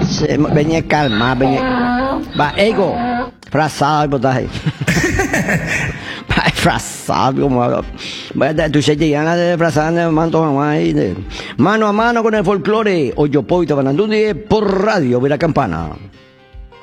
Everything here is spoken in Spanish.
Venía calma, venía. Va, ego. Frasado, potaje. Frasado, como. Tú se llegan a frasar, mano a mano con el folclore. Oyopoito, Banandundi, por Radio Vera Campana.